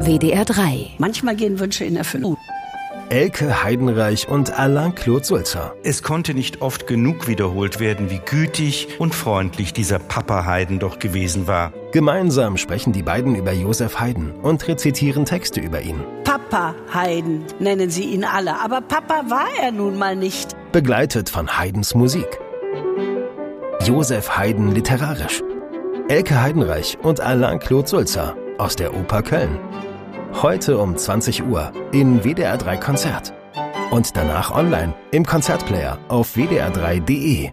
WDR 3. Manchmal gehen Wünsche in Erfüllung. Elke Heidenreich und Alain-Claude Sulzer. Es konnte nicht oft genug wiederholt werden, wie gütig und freundlich dieser Papa Haydn doch gewesen war. Gemeinsam sprechen die beiden über Joseph Haydn und rezitieren Texte über ihn. Papa Haydn nennen sie ihn alle, aber Papa war er nun mal nicht. Begleitet von Haydns Musik. Joseph Haydn literarisch. Elke Heidenreich und Alain-Claude Sulzer aus der Oper Köln. Heute um 20 Uhr in WDR 3 Konzert. Und danach online im Konzertplayer auf wdr3.de.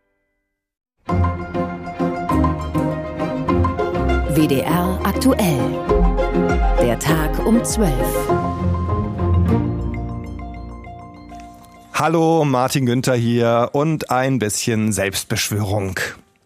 WDR aktuell. Der Tag um 12. Hallo, Martin Günther hier und ein bisschen Selbstbeschwörung.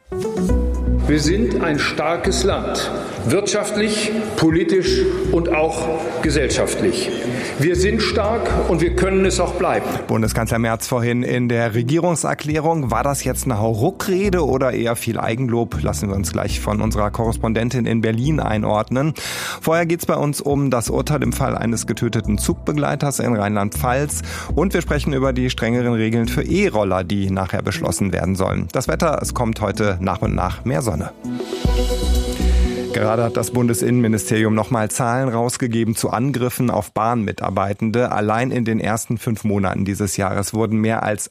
Wir sind ein starkes Land, wirtschaftlich, politisch und auch gesellschaftlich. Wir sind stark und wir können es auch bleiben. Bundeskanzler Merz vorhin in der Regierungserklärung. War das jetzt eine Hauruck-Rede oder eher viel Eigenlob? Lassen wir uns gleich von unserer Korrespondentin in Berlin einordnen. Vorher geht's bei uns um das Urteil im Fall eines getöteten Zugbegleiters in Rheinland-Pfalz. Und wir sprechen über die strengeren Regeln für E-Roller, die nachher beschlossen werden sollen. Das Wetter, es kommt heute nach und nach mehr Sonne. Gerade hat das Bundesinnenministerium nochmal Zahlen rausgegeben zu Angriffen auf Bahnmitarbeitende. Allein in den ersten 5 Monaten dieses Jahres wurden mehr als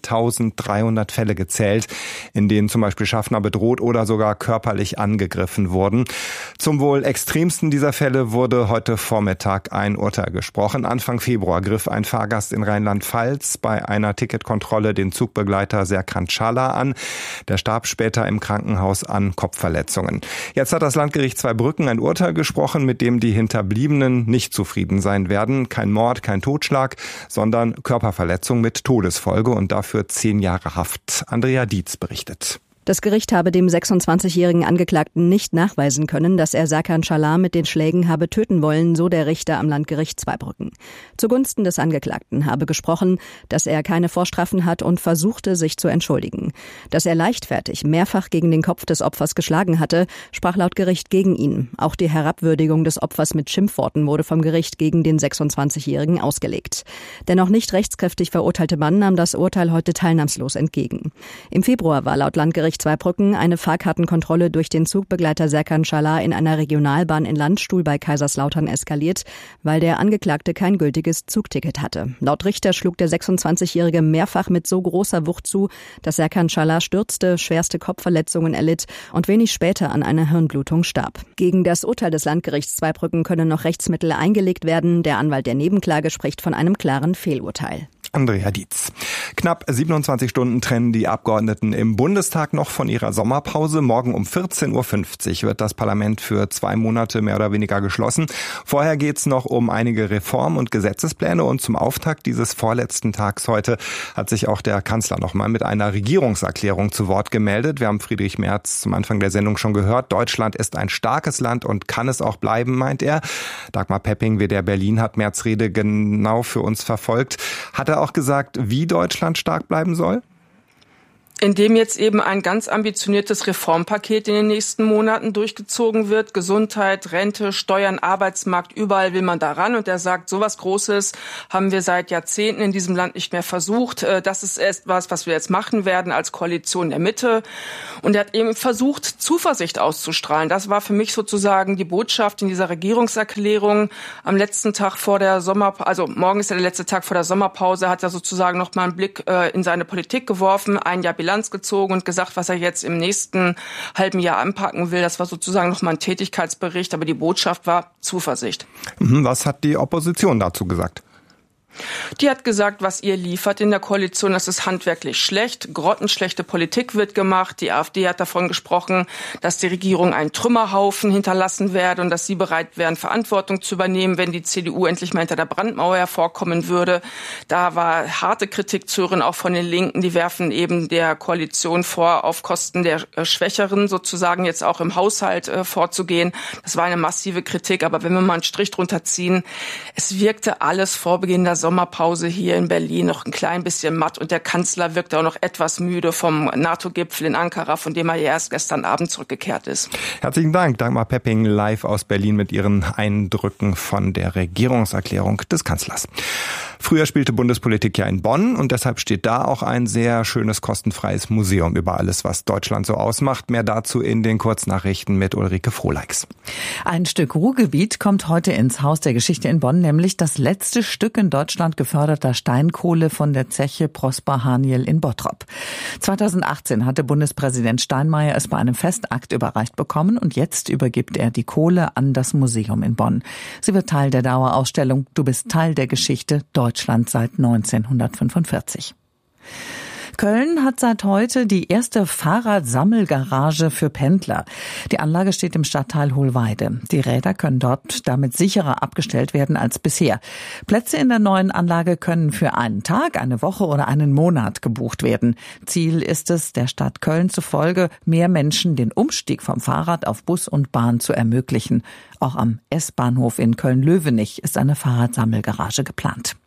1300 Fälle gezählt, in denen zum Beispiel Schaffner bedroht oder sogar körperlich angegriffen wurden. Zum wohl extremsten dieser Fälle wurde heute Vormittag ein Urteil gesprochen. Anfang Februar griff ein Fahrgast in Rheinland-Pfalz bei einer Ticketkontrolle den Zugbegleiter Serkan Çağlar an. Der starb später im Krankenhaus an Kopfverletzungen. Jetzt hat das Landgericht Zweibrücken ein Urteil gesprochen, mit dem die Hinterbliebenen nicht zufrieden sein werden. Kein Mord, kein Totschlag, sondern Körperverletzung mit Todesfolge und dafür 10 Jahre Haft. Andrea Dietz berichtet. Das Gericht habe dem 26-jährigen Angeklagten nicht nachweisen können, dass er Serkan Çağlar mit den Schlägen habe töten wollen, so der Richter am Landgericht Zweibrücken. Zugunsten des Angeklagten habe gesprochen, dass er keine Vorstrafen hat und versuchte, sich zu entschuldigen. Dass er leichtfertig mehrfach gegen den Kopf des Opfers geschlagen hatte, sprach laut Gericht gegen ihn. Auch die Herabwürdigung des Opfers mit Schimpfworten wurde vom Gericht gegen den 26-jährigen ausgelegt. Der noch nicht rechtskräftig verurteilte Mann nahm das Urteil heute teilnahmslos entgegen. Im Februar war laut Landgericht Zweibrücken eine Fahrkartenkontrolle durch den Zugbegleiter Serkan Çağlar in einer Regionalbahn in Landstuhl bei Kaiserslautern eskaliert, weil der Angeklagte kein gültiges Zugticket hatte. Laut Richter schlug der 26-Jährige mehrfach mit so großer Wucht zu, dass Serkan Çağlar stürzte, schwerste Kopfverletzungen erlitt und wenig später an einer Hirnblutung starb. Gegen das Urteil des Landgerichts Zweibrücken können noch Rechtsmittel eingelegt werden. Der Anwalt der Nebenklage spricht von einem klaren Fehlurteil. Andrea Dietz. Knapp 27 Stunden trennen die Abgeordneten im Bundestag noch von ihrer Sommerpause. Morgen um 14.50 Uhr wird das Parlament für 2 Monate mehr oder weniger geschlossen. Vorher geht's noch um einige Reform- und Gesetzespläne und zum Auftakt dieses vorletzten Tags heute hat sich auch der Kanzler nochmal mit einer Regierungserklärung zu Wort gemeldet. Wir haben Friedrich Merz zum Anfang der Sendung schon gehört. Deutschland ist ein starkes Land und kann es auch bleiben, meint er. Dagmar Pepping, WDR Berlin, hat Merz' Rede genau für uns verfolgt. Hat er auch gesagt, wie Deutschland stark bleiben soll? Indem jetzt eben ein ganz ambitioniertes Reformpaket in den nächsten Monaten durchgezogen wird. Gesundheit, Rente, Steuern, Arbeitsmarkt, überall will man daran. Und er sagt, sowas Großes haben wir seit Jahrzehnten in diesem Land nicht mehr versucht. Das ist etwas, was wir jetzt machen werden als Koalition der Mitte. Und er hat eben versucht, Zuversicht auszustrahlen. Das war für mich sozusagen die Botschaft in dieser Regierungserklärung. Am letzten Tag vor der Sommerpause, also morgen ist ja der letzte Tag vor der Sommerpause, hat er sozusagen noch mal einen Blick in seine Politik geworfen, ein Jahr Bilanz gezogen und gesagt, was er jetzt im nächsten halben Jahr anpacken will. Das war sozusagen nochmal ein Tätigkeitsbericht, aber die Botschaft war Zuversicht. Was hat die Opposition dazu gesagt? Die hat gesagt, was ihr liefert in der Koalition, das ist handwerklich schlecht. Grottenschlechte Politik wird gemacht. Die AfD hat davon gesprochen, dass die Regierung einen Trümmerhaufen hinterlassen werde und dass sie bereit wären, Verantwortung zu übernehmen, wenn die CDU endlich mal hinter der Brandmauer hervorkommen würde. Da war harte Kritik zu hören, auch von den Linken. Die werfen eben der Koalition vor, auf Kosten der Schwächeren sozusagen jetzt auch im Haushalt vorzugehen. Das war eine massive Kritik. Aber wenn wir mal einen Strich drunter ziehen, es wirkte alles vor Beginn der Sommerpause hier in Berlin noch ein klein bisschen matt und der Kanzler wirkt auch noch etwas müde vom NATO-Gipfel in Ankara, von dem er ja erst gestern Abend zurückgekehrt ist. Herzlichen Dank, Dagmar Pepping, live aus Berlin mit ihren Eindrücken von der Regierungserklärung des Kanzlers. Früher spielte Bundespolitik ja in Bonn und deshalb steht da auch ein sehr schönes kostenfreies Museum über alles, was Deutschland so ausmacht. Mehr dazu in den Kurznachrichten mit Ulrike Frohleix. Ein Stück Ruhrgebiet kommt heute ins Haus der Geschichte in Bonn, nämlich das letzte Stück in Deutschland geförderter Steinkohle von der Zeche Prosper Haniel in Bottrop. 2018 hatte Bundespräsident Steinmeier es bei einem Festakt überreicht bekommen und jetzt übergibt er die Kohle an das Museum in Bonn. Sie wird Teil der Dauerausstellung Du bist Teil der Geschichte Deutschland seit 1945. Köln hat seit heute die erste Fahrradsammelgarage für Pendler. Die Anlage steht im Stadtteil Hohlweide. Die Räder können dort damit sicherer abgestellt werden als bisher. Plätze in der neuen Anlage können für einen Tag, eine Woche oder einen Monat gebucht werden. Ziel ist es, der Stadt Köln zufolge, mehr Menschen den Umstieg vom Fahrrad auf Bus und Bahn zu ermöglichen. Auch am S-Bahnhof in Köln-Löwenich ist eine Fahrradsammelgarage geplant.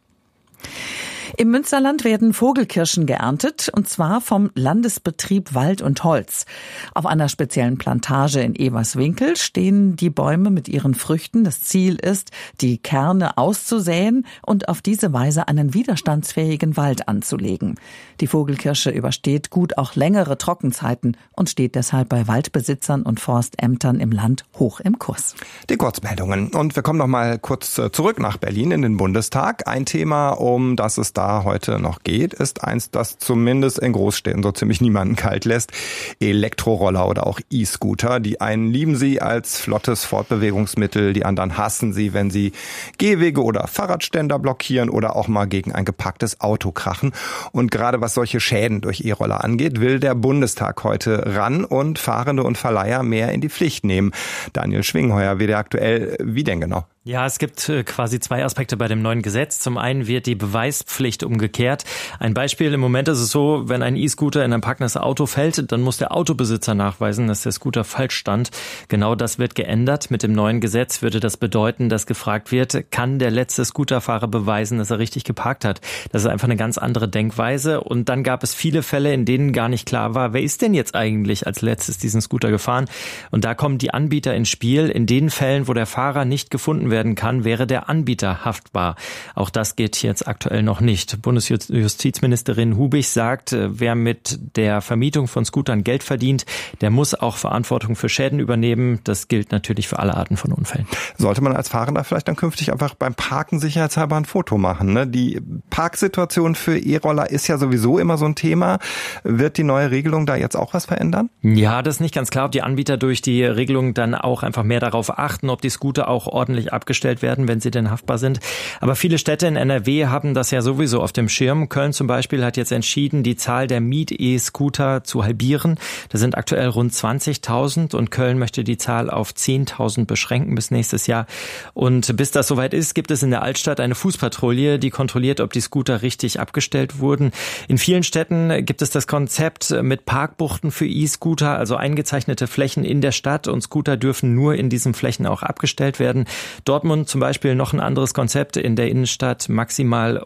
Im Münsterland werden Vogelkirschen geerntet, und zwar vom Landesbetrieb Wald und Holz. Auf einer speziellen Plantage in Everswinkel stehen die Bäume mit ihren Früchten. Das Ziel ist, die Kerne auszusäen und auf diese Weise einen widerstandsfähigen Wald anzulegen. Die Vogelkirsche übersteht gut auch längere Trockenzeiten und steht deshalb bei Waldbesitzern und Forstämtern im Land hoch im Kurs. Die Kurzmeldungen. Und wir kommen noch mal kurz zurück nach Berlin in den Bundestag. Ein Thema, um das es da heute noch geht, ist eins, das zumindest in Großstädten so ziemlich niemanden kalt lässt. Elektroroller oder auch E-Scooter. Die einen lieben sie als flottes Fortbewegungsmittel, die anderen hassen sie, wenn sie Gehwege oder Fahrradständer blockieren oder auch mal gegen ein gepacktes Auto krachen. Und gerade was solche Schäden durch E-Roller angeht, will der Bundestag heute ran und Fahrende und Verleiher mehr in die Pflicht nehmen. Daniel Schwingheuer, WDR aktuell, wie denn genau? Ja, es gibt quasi zwei Aspekte bei dem neuen Gesetz. Zum einen wird die Beweispflicht umgekehrt. Ein Beispiel: Im Moment ist es so, wenn ein E-Scooter in ein parkendes Auto fällt, dann muss der Autobesitzer nachweisen, dass der Scooter falsch stand. Genau das wird geändert. Mit dem neuen Gesetz würde das bedeuten, dass gefragt wird, kann der letzte Scooterfahrer beweisen, dass er richtig geparkt hat? Das ist einfach eine ganz andere Denkweise. Und dann gab es viele Fälle, in denen gar nicht klar war, wer ist denn jetzt eigentlich als letztes diesen Scooter gefahren? Und da kommen die Anbieter ins Spiel. In den Fällen, wo der Fahrer nicht gefunden werden kann, wäre der Anbieter haftbar. Auch das geht jetzt aktuell noch nicht. Bundesjustizministerin Hubig sagt, wer mit der Vermietung von Scootern Geld verdient, der muss auch Verantwortung für Schäden übernehmen. Das gilt natürlich für alle Arten von Unfällen. Sollte man als Fahrender vielleicht dann künftig einfach beim Parken sicherheitshalber ein Foto machen, ne? Die Parksituation für E-Roller ist ja sowieso immer so ein Thema. Wird die neue Regelung da jetzt auch was verändern? Ja, das ist nicht ganz klar, ob die Anbieter durch die Regelung dann auch einfach mehr darauf achten, ob die Scooter auch ordentlich abgestellt werden, wenn sie denn haftbar sind. Aber viele Städte in NRW haben das ja sowieso auf dem Schirm. Köln zum Beispiel hat jetzt entschieden, die Zahl der Miet-E-Scooter zu halbieren. Das sind aktuell rund 20.000 und Köln möchte die Zahl auf 10.000 beschränken bis nächstes Jahr. Und bis das soweit ist, gibt es in der Altstadt eine Fußpatrouille, die kontrolliert, ob die Scooter richtig abgestellt wurden. In vielen Städten gibt es das Konzept mit Parkbuchten für E-Scooter, also eingezeichnete Flächen in der Stadt, und Scooter dürfen nur in diesen Flächen auch abgestellt werden. Dortmund zum Beispiel noch ein anderes Konzept, in der Innenstadt maximal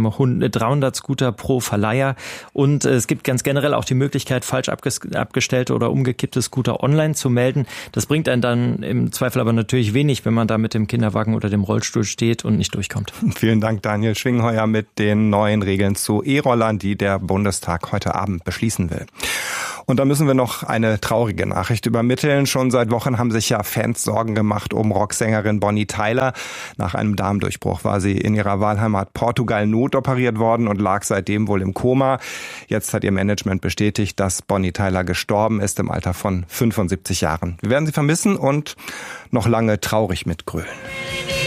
300 Scooter pro Verleiher, und es gibt ganz generell auch die Möglichkeit, falsch abgestellte oder umgekippte Scooter online zu melden. Das bringt einen dann im Zweifel aber natürlich wenig, wenn man da mit dem Kinderwagen oder dem Rollstuhl steht und nicht durchkommt. Vielen Dank, Daniel Schwingheuer, mit den neuen Regeln zu E-Rollern, die der Bundestag heute Abend beschließen will. Und da müssen wir noch eine traurige Nachricht übermitteln. Schon seit Wochen haben sich ja Fans Sorgen gemacht um Rocksängerin Bonnie Tyler. Nach einem Darmdurchbruch war sie in ihrer Wahlheimat Portugal notoperiert worden und lag seitdem wohl im Koma. Jetzt hat ihr Management bestätigt, dass Bonnie Tyler gestorben ist im Alter von 75 Jahren. Wir werden sie vermissen und noch lange traurig mitgrölen.